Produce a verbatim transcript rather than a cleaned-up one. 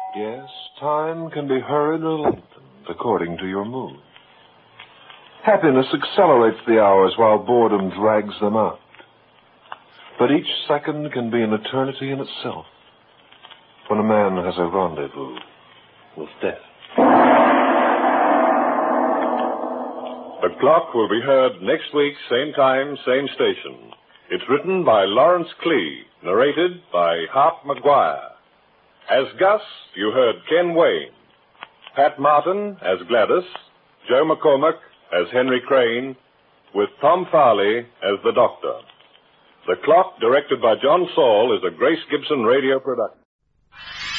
Yes, time can be hurried or lengthened according to your mood. Happiness accelerates the hours while boredom drags them out. But each second can be an eternity in itself when a man has a rendezvous with death. The Clock will be heard next week, same time, same station. It's written by Lawrence Klee, narrated by Hart McGuire. As Gus, you heard Ken Wayne, Pat Martin as Gladys, Joe McCormick as Henry Crane, with Tom Farley as the Doctor. The Clock, directed by John Saul, is a Grace Gibson radio production.